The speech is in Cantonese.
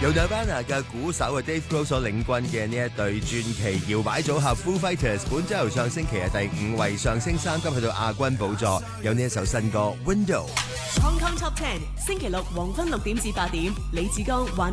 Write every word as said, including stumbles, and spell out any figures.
由 Nirvana 嘅鼓手啊 Dave Grohl 所領軍嘅呢一隊傳奇搖擺組合 Foo Fighters， 本周由上星期嘅第五位上升三級去到亞軍寶座，有呢一首新歌 Window。 Hong Kong Top Ten 星期六黃昏六點至八點，李志剛還